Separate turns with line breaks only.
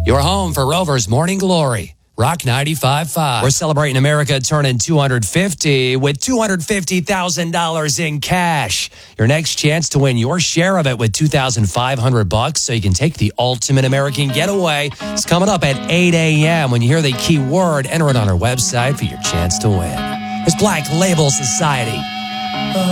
Your home for Rover's Morning Glory. Rock 95.5. We're celebrating America turning 250 with $250,000 in cash. Your next chance to win your share of it with $2,500 so you can take the ultimate American getaway is coming up at 8 a.m. When you hear the keyword, enter it on our website for your chance to win. It's Black Label Society.